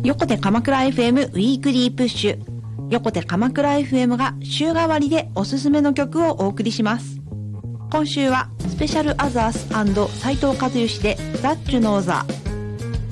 横手鎌倉 FM ウィークリープッシュ。横手鎌倉 FM が週替わりでおすすめの曲をお送りします。今週はスペシャルアザース&斉藤和義でザッチュノーザー。